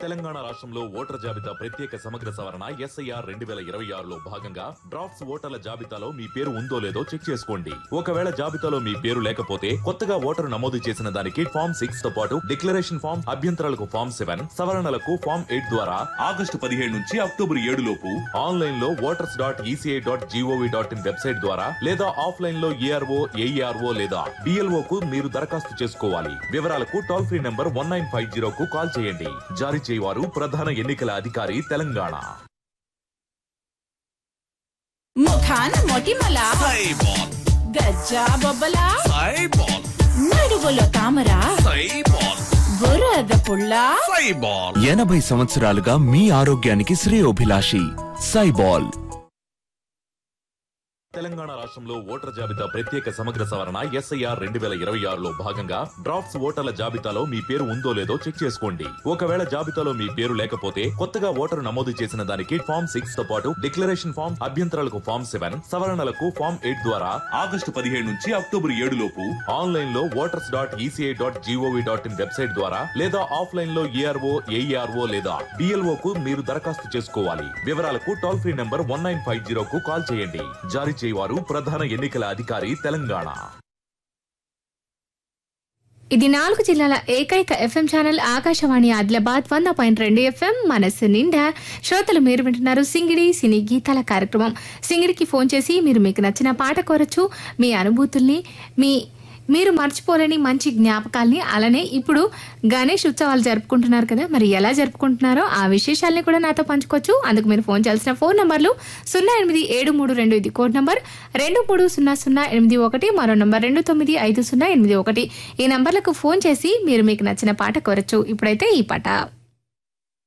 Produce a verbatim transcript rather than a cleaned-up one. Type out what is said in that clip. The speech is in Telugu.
తెలంగాణ రాష్ట్రంలో ఓటర్ జాబితా ప్రత్యేక సమగ్ర సవరణ ఎస్ఐఆర్ రెండు వేల ఇరవై ఆరులో భాగంగా డ్రాఫ్ట్స్ ఓటర్ల జాబితాలో మీ పేరు ఉందో లేదో చెక్ చేసుకోండి. ఒకవేళ జాబితాలో మీ పేరు లేకపోతే కొత్తగా ఓటరు నమోదు చేసిన దానికి ఫామ్ సిక్స్ తో పాటు డిక్లరేషన్ ఫామ్, అభ్యంతరాలకు ఫామ్ సెవెన్, సవరణలకు ఫామ్ ఎయిట్ ద్వారా ఆగస్టు పదిహేడు నుంచి అక్టోబర్ ఏడు లోపు ఆన్లైన్ లో voters dot ECI dot GOV dot in website ద్వారా లేదా ఆఫ్లైన్ లో ఏఆర్ఓ ఏఈఆర్ఓ లేదా డిఎల్ఓ కు మీరు దరఖాస్తు చేసుకోవాలి. వివరాలకు toll free number one nine five zero కు కాల్ చేయండి. జారీ వారు ప్రధాన ఎన్నికల అధికారి తెలంగాణ. ముఖాన మొటిమల సైబాల్, గజ్జా బొబ్బల సైబాల్, నడువులో తామర సైబాల్, బురద పుల్ల సైబాల్. ఎనభై సంవత్సరాలుగా మీ ఆరోగ్యానికి శ్రేయోభిలాషి సైబాల్. తెలంగాణ రాష్ట్రంలో ఓటర్ జాబితా ప్రత్యేక సమగ్ర సవరణ ఎస్ఐఆర్ రెండు వేల ఇరవై ఆరులో భాగంగా డ్రాఫ్ట్స్ ఓటర్ల జాబితాలో మీ పేరు ఉందో లేదో చెక్ చేసుకోండి. ఒకవేళ జాబితాలో మీ పేరు లేకపోతే కొత్తగా ఓటరు నమోదు చేసిన దానికి ఫామ్ సిక్స్ తో పాటు డిక్లరేషన్ ఫామ్, అభ్యంతరాలకు ఫామ్ సెవెన్, సవరణలకు ఫామ్ ఎయిట్ ద్వారా ఆగస్టు పదిహేడు నుంచి అక్టోబర్ ఏడు లోపు ఆన్లైన్ లో voters dot ECI dot GOV dot in website ద్వారా లేదా ఆఫ్లైన్ లో ఏఆర్ఓ ఏఈఆర్ఓ లేదా డిఎల్ఓ కు మీరు దరఖాస్తు చేసుకోవాలి. వివరాలకు toll free number one nine five zero కు కాల్ చేయండి. జారీ వారు ప్రధాన ఎన్నికల అధికారి తెలంగాణ. ఇది నాలుగు జిల్లాల ఏకైక ఎఫ్ఎం ఛానల్ ఆకాశవాణి ఆదిలాబాద్ వంద పాయింట్ రెండు ఎఫ్ఎం. మనస్సు నిండా శ్రోతలు మీరు వింటున్నారు సింగిడి సినీ గీతాల కార్యక్రమం. సింగిడికి ఫోన్ చేసి మీరు మీకు నచ్చిన పాట కోరచ్చు. మీ అనుభూతుల్ని, మీ మీరు మర్చిపోలేని మంచి జ్ఞాపకాల్ని, అలానే ఇప్పుడు గణేష్ ఉత్సవాలు జరుపుకుంటున్నారు కదా, మరి ఎలా జరుపుకుంటున్నారో ఆ విశేషాలని కూడా నాతో పంచుకోవచ్చు. అందుకు మీరు ఫోన్ చేయాల్సిన ఫోన్ నంబర్లు సున్నా ఎనిమిది ఏడు మూడు రెండు ఇది కోడ్ నంబర్, రెండు మూడు సున్నా సున్నా ఎనిమిది ఒకటి, మరో నంబర్ రెండు తొమ్మిది ఐదు సున్నా ఎనిమిది ఒకటి. ఈ నంబర్లకు ఫోన్ చేసి మీరు మీకు నచ్చిన పాట కోరచ్చు. ఇప్పుడైతే ఈ పాట.